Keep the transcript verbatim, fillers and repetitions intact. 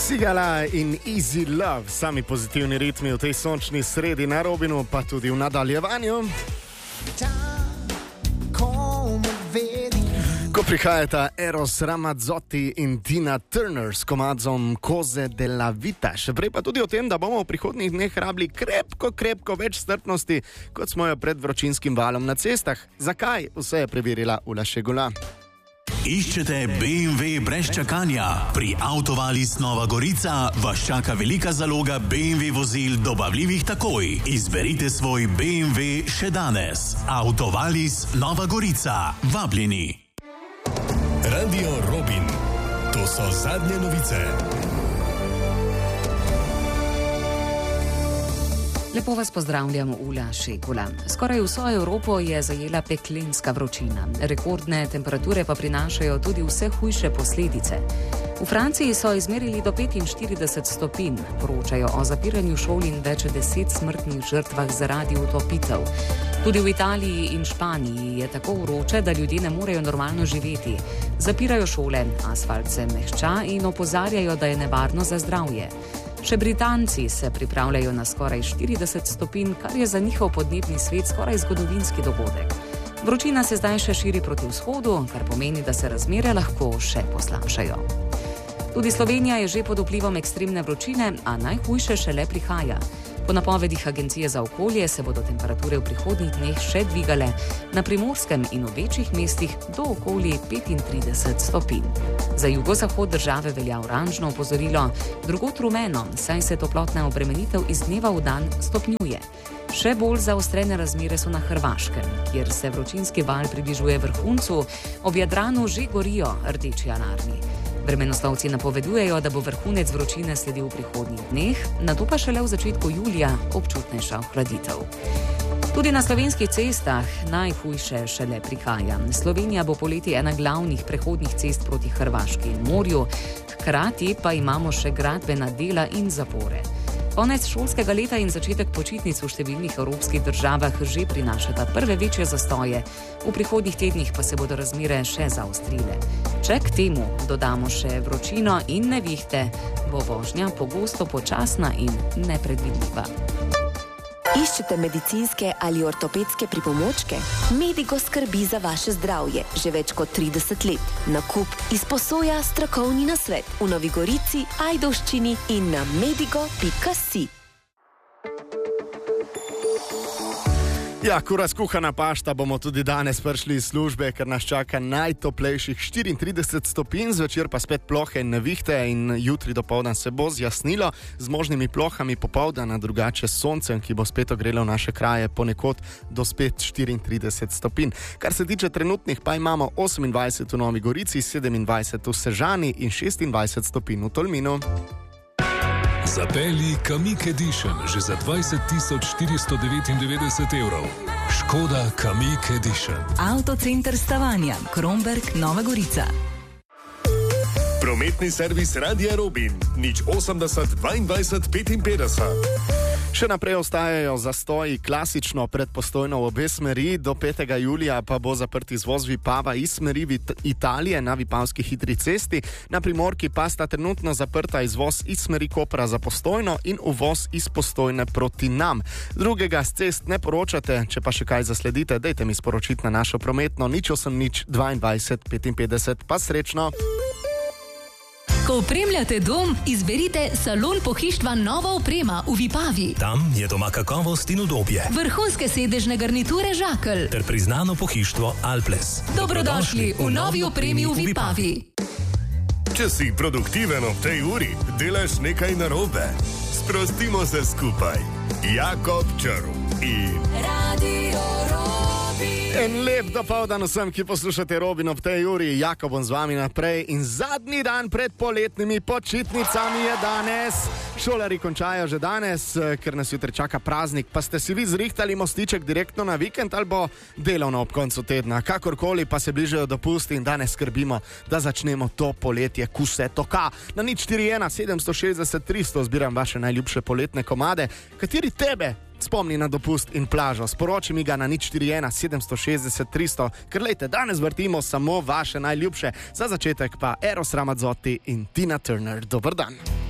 Sigala in Easy Love, sami pozitivni ritmi v tej sončni sredi na Robinu, pa tudi v nadaljevanju. Ko prihajata Eros Ramazzotti in Tina Turner s komadzom Cose della Vita, še prej pa tudi o tem, da bomo v prihodnjih dneh rabili krepko, krepko več strpnosti, kot smo jo pred vročinskim valom na cestah. Zakaj? Vse je preverila Ula Šegula. Iščete B M W brez čakanja? Pri Autovalis Nova Gorica vas čaka velika zaloga B M W vozil dobavljivih takoj. Izberite svoj B M W še danes. Autovalis Nova Gorica. Vabljeni. Radio Robin. To so zadnje novice. Lepo vas pozdravljamo, Ula Šegula. Skoraj vso Evropo je zajela peklenska vročina. Rekordne temperature pa prinašajo tudi vse hujše posledice. V Franciji so izmerili do petinštirideset stopinj, poročajo o zapiranju šol in več deset smrtnih žrtvah zaradi utopitev. Tudi v Italiji in Španiji je tako vroče, da ljudje ne morejo normalno živeti. Zapirajo šole, asfalt se mehča in opozarjajo, da je nevarno za zdravje. Še Britanci se pripravljajo na skoraj štirideset stopinj, kar je za njihov podnebni svet skoraj zgodovinski dogodek. Vročina se zdaj še širi proti vzhodu, kar pomeni, da se razmere lahko še poslabšajo. Tudi Slovenija je že pod vplivom ekstremne vročine, a najhujše šele prihaja. Po napovedih Agencije za okolje se bodo temperature v prihodnjih dneh še dvigale, na Primorskem in v večjih mestih do okoli petintrideset stopinj. Za jugozahod države velja oranžno opozorilo, drugod rumeno, saj se toplotna obremenitev iz dneva v dan stopnjuje. Še bolj zaostrene razmere so na Hrvaškem, kjer se vročinski val približuje vrhuncu, ob Jadranu že gorijo rdeči alarmi. Vremenoslovci napovedujejo, da bo vrhunec vročine sledil v prihodnjih dneh, nato pa šele v začetku julija občutnejša ohladitev. Tudi na slovenskih cestah najhujše šele prihaja. Slovenija bo poleti ena glavnih prehodnih cest proti Hrvaški in morju, hkrati pa imamo še gradbena dela in zapore. Konec šolskega leta in začetek počitnic v številnih evropskih državah že prinašata prve večje zastoje, v prihodnjih tednih pa se bodo razmere še zaostrile. Če k temu dodamo še vročino in nevihte, bo vožnja pogosto počasna in nepredvidljiva. Iščete medicinske ali ortopedske pripomočke? Medigo skrbi za vaše zdravje že več kot trideset let. Nakup, izposoja, strokovni nasvet v Novi Gorici, Ajdovščini in na medigo pika si. Ja, ko razkuhana pašta, bomo tudi danes prišli iz službe, ker nas čaka najtoplejših štiriintrideset stopinj, zvečer pa spet plohe in nevihte in jutri dopoldan se bo zjasnilo z možnimi plohami popoldana, drugače s soncem, ki bo spet ogrelo naše kraje ponekod do spet štiriintrideset stopinj. Kar se tiče trenutnih, pa imamo osemindvajset v Novi Gorici, sedemindvajset v Sežani in šestindvajset stopinj v Tolminu. Zapelji Kamiq Edition že za dvajset tisoč štiristo devetindevetdeset evrov. Škoda Kamiq Edition. Avtocenter Stavanja, Kromberk, Nova Gorica. Prometni servis Radia Robin. Nič osemdeset dvaindvajset petinpetdeset. Še naprej ostajajo zastoji klasično pred Postojno v obe smeri, do petega julija pa bo zaprt izvoz Vipava iz smeri Italije na Vipavski hitri cesti. Na Primorki pa sta trenutno zaprta izvoz iz smeri Kopra za Postojno in uvoz iz Postojne proti nam. Drugega z cest ne poročate, če pa še kaj zasledite, dejte mi sporočiti na našo prometno nič osem nič dvaindvajset petinpetdeset. Pa srečno! Ko opremljate dom, izberite Salon pohištva Nova oprema v Vipavi. Tam je doma kakovost in udobje. Vrhunske sedežne garniture Žakelj Ter priznano pohištvo Alples. Dobrodošli v novi opremi v Vipavi. Če si produktiven ob tej uri, delaš nekaj narobe. Sprostimo se skupaj. Jakob Črv in Radio Robin. En lep dopoldan vsem, ki poslušate Robin ob tej uri. Jakob bom z vami naprej in zadnji dan pred poletnimi počitnicami je danes. Šolari končajo že danes, ker nas jutri čaka praznik. Pa ste si vi zrihtali mostiček direktno na vikend ali bo delovno ob koncu tedna? Kakorkoli pa se bližajo dopusti in danes skrbimo, da začnemo to poletje, ko se toka. Na nič štiri ena sedemsto šestdeset tristo zbiram vaše najljubše poletne komade, kateri tebe spomni na dopust in plažo. Sporoči mi ga na nič štiri ena sedemsto šestdeset tristo, ker lejte, danes vrtimo samo vaše najljubše. Za začetek pa Eros Ramazzotti in Tina Turner. Dober dan.